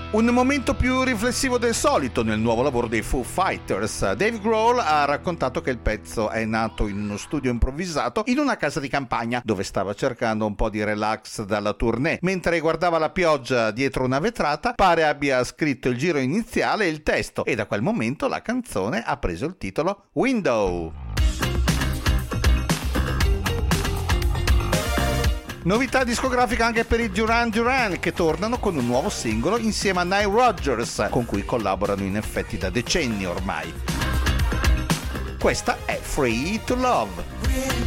Un momento più riflessivo del solito nel nuovo lavoro dei Foo Fighters. Dave Grohl ha raccontato che il pezzo è nato in uno studio improvvisato in una casa di campagna dove stava cercando un po' di relax dalla tournée. Mentre guardava la pioggia dietro una vetrata, pare abbia scritto il giro iniziale e il testo, e da quel momento la canzone ha preso il titolo Window. Novità discografica anche per i Duran Duran, che tornano con un nuovo singolo insieme a Nile Rodgers, con cui collaborano in effetti da decenni ormai. Questa è Free to Love.